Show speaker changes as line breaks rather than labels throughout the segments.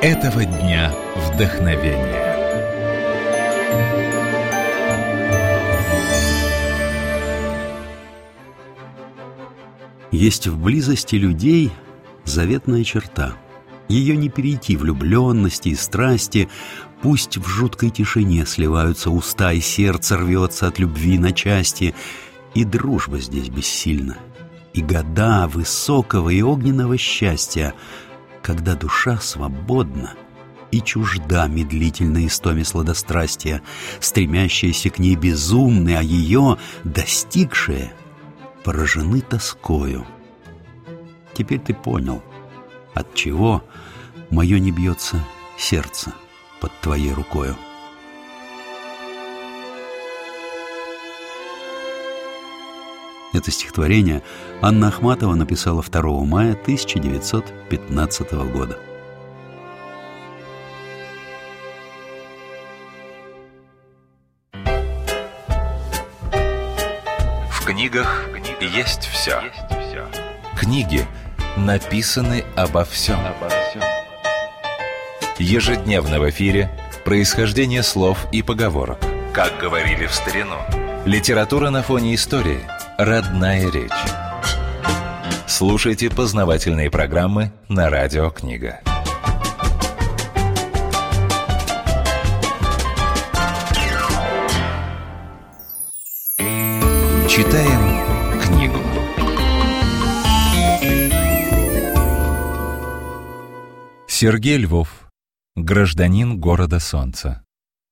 этого дня вдохновения.
Есть в близости людей заветная черта. Ее не перейти влюбленности и страсти. Пусть в жуткой тишине сливаются уста, и сердце рвется от любви на части. И дружба здесь бессильна, и года высокого и огненного счастья, когда душа свободна и чужда медлительной истоме сладострастия, стремящаяся к ней безумны, а ее достигшие поражены тоскою. Теперь ты понял, отчего мое не бьется сердце под твоей рукою. Это стихотворение Анна Ахматова написала 2 мая 1915 года.
В книгах есть все. Книги написаны обо всем. Ежедневно в эфире происхождение слов и поговорок. Как говорили в старину. Литература на фоне истории. Родная речь. Слушайте познавательные программы на Радио Книга. Читаем книгу. Сергей Львов. Гражданин города Солнца.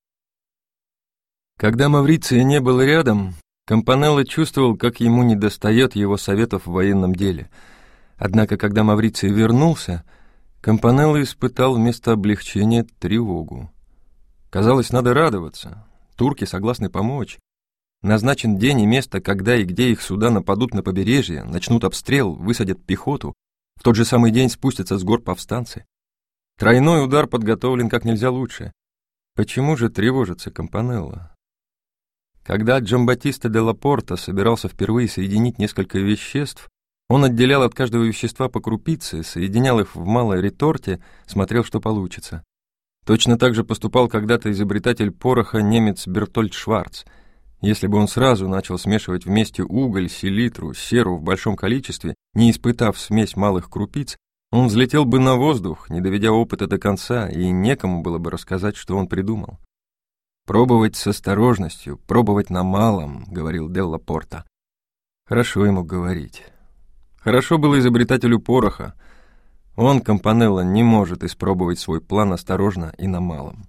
Когда Мавриция не был рядом, Кампанелло чувствовал, как ему недостает его советов в военном деле. Однако, когда Мавриций вернулся, Кампанелло испытал вместо облегчения тревогу. Казалось, надо радоваться. Турки согласны помочь. Назначен день и место, когда и где их суда нападут на побережье, начнут обстрел, высадят пехоту. В тот же самый день спустятся с гор повстанцы. Тройной удар подготовлен как нельзя лучше. Почему же тревожится Кампанелло? Когда Джамбаттиста де ла Порта собирался впервые соединить несколько веществ, он отделял от каждого вещества по крупице, соединял их в малой реторте, смотрел, что получится. Точно так же поступал когда-то изобретатель пороха немец Бертольд Шварц. Если бы он сразу начал смешивать вместе уголь, селитру, серу в большом количестве, не испытав смесь малых крупиц, он взлетел бы на воздух, не доведя опыта до конца, и некому было бы рассказать, что он придумал. «Пробовать с осторожностью, пробовать на малом», — говорил де ла Порта. Хорошо ему говорить. Хорошо было изобретателю пороха. Он, Кампанелло, не может испробовать свой план осторожно и на малом.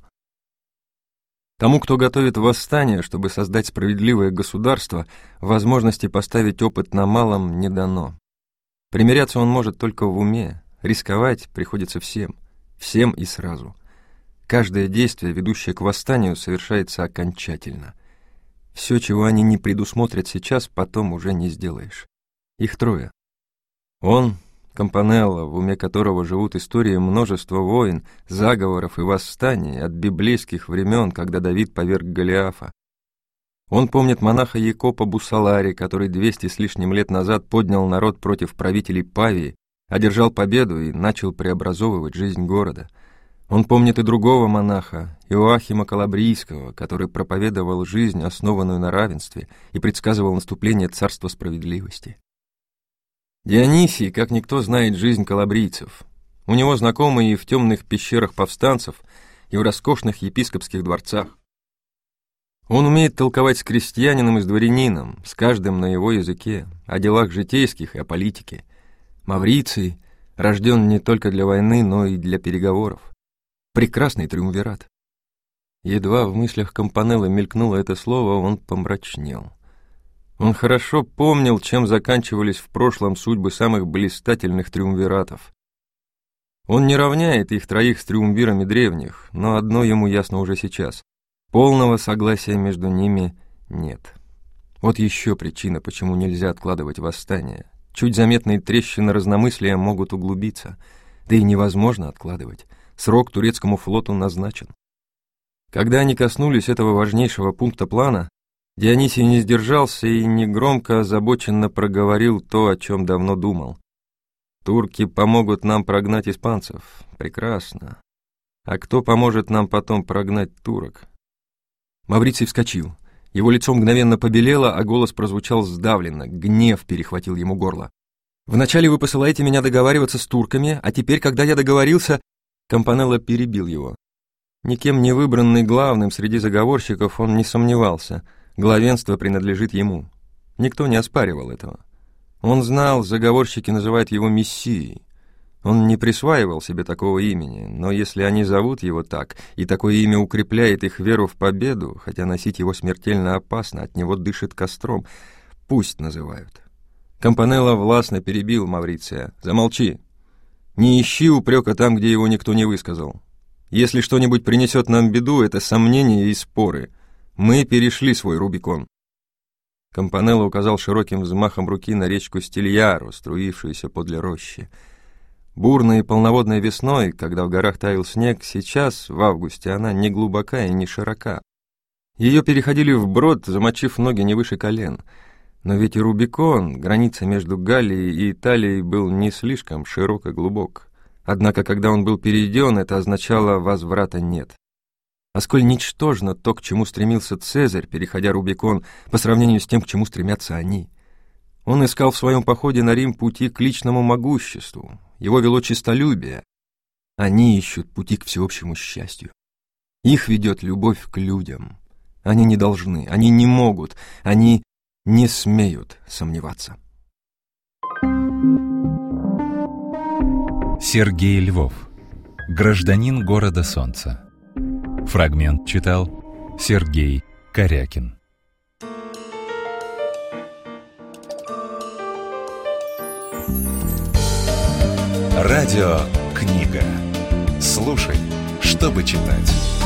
Тому, кто готовит восстание, чтобы создать справедливое государство, возможности поставить опыт на малом не дано. Примиряться он может только в уме, рисковать приходится всем, всем и сразу. Каждое действие, ведущее к восстанию, совершается окончательно. Все, чего они не предусмотрят сейчас, потом уже не сделаешь. Их трое. Он, Кампанелло, в уме которого живут истории множества войн, заговоров и восстаний от библейских времен, когда Давид поверг Голиафа. Он помнит монаха Якопа Бусалари, который 200 с лишним лет назад поднял народ против правителей Павии, одержал победу и начал преобразовывать жизнь города. Он помнит и другого монаха, Иоахима Калабрийского, который проповедовал жизнь, основанную на равенстве, и предсказывал наступление царства справедливости. Дионисий, как никто, знает жизнь калабрийцев. У него знакомые и в темных пещерах повстанцев, и в роскошных епископских дворцах. Он умеет толковать с крестьянином и с дворянином, с каждым на его языке, о делах житейских и о политике. Мавриций рожден не только для войны, но и для переговоров. Прекрасный триумвират. Едва в мыслях Кампанелло мелькнуло это слово, он помрачнел. Он хорошо помнил, чем заканчивались в прошлом судьбы самых блистательных триумвиратов. Он не равняет их троих с триумвирами древних, но одно ему ясно уже сейчас. Полного согласия между ними нет. Вот еще причина, почему нельзя откладывать восстание. Чуть заметные трещины разномыслия могут углубиться, да и невозможно откладывать. Срок турецкому флоту назначен. Когда они коснулись этого важнейшего пункта плана, Дионисий не сдержался и негромко озабоченно проговорил то, о чем давно думал. «Турки помогут нам прогнать испанцев. Прекрасно. А кто поможет нам потом прогнать турок? Мавриций вскочил. Его лицо мгновенно побелело, а голос прозвучал сдавленно. Гнев перехватил ему горло. «Вначале вы посылаете меня договариваться с турками, а теперь, когда я договорился...» Кампанелло перебил его. Никем не выбранный главным среди заговорщиков, он не сомневался. Главенство принадлежит ему. Никто не оспаривал этого. Он знал, заговорщики называют его мессией. Он не присваивал себе такого имени, но если они зовут его так, и такое имя укрепляет их веру в победу, хотя носить его смертельно опасно, от него дышит костром, пусть называют. Кампанелло властно перебил Мавриция. «Замолчи! Не ищи упрека там, где его никто не высказал. Если что-нибудь принесет нам беду, это сомнения и споры. Мы перешли свой Рубикон». Кампанелло указал широким взмахом руки на речку Стильяру, струившуюся подле рощи. Бурной и полноводной весной, когда в горах таял снег, сейчас, в августе, она не глубока и не широка. Ее переходили вброд, замочив ноги не выше колен. Но ведь и Рубикон, граница между Галлией и Италией, был не слишком широк и глубок. Однако, когда он был перейден, это означало «возврата нет». А сколь ничтожно то, к чему стремился Цезарь, переходя Рубикон, по сравнению с тем, к чему стремятся они. Он искал в своем походе на Рим пути к личному могуществу, его вело честолюбие. Они ищут пути к всеобщему счастью. Их ведет любовь к людям. Они не должны, они не могут, они не смеют сомневаться.
Сергей Львов. Гражданин города Солнца. Фрагмент читал Сергей Корякин. Радио «Книга». Слушай, чтобы читать.